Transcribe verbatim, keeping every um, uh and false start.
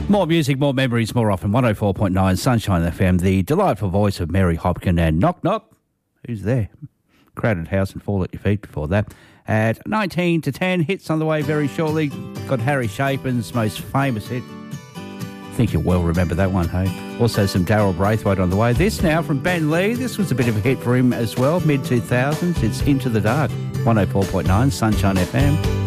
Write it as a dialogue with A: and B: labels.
A: More music, more memories, more often. one oh four point nine Sunshine F M, the delightful voice of Mary Hopkin and Knock Knock. Who's there? Crowded House and Fall at Your Feet before that. At nineteen to ten, hits on the way very shortly. Got Harry Chapin's most famous hit. I think you'll well remember that one, hey? Also some Daryl Braithwaite on the way. This now from Ben Lee. This was a bit of a hit for him as well, mid two thousands. It's Into the Dark. one oh four point nine Sunshine F M.